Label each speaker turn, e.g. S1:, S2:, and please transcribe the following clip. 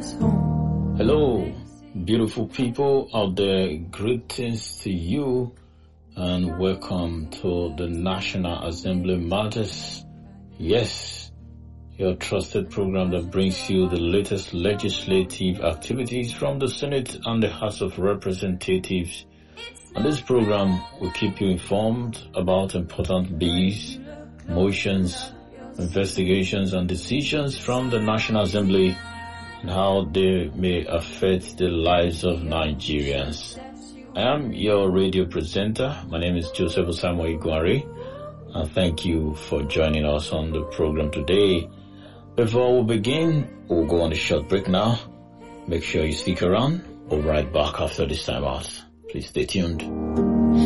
S1: Hello, beautiful people out there. Greetings to you and welcome to the National Assembly Matters. Yes, your trusted program that brings you the latest legislative activities from the Senate and the House of Representatives. On this program, we keep you informed about important bills, motions, investigations and decisions from the National Assembly and how they may affect the lives of Nigerians. I am your radio presenter. My name is Joseph Osamu Igwari, and thank you for joining us on the program today. Before we begin, we'll go on a short break now. Make sure you stick around. We'll be right back after this time out. Please stay tuned.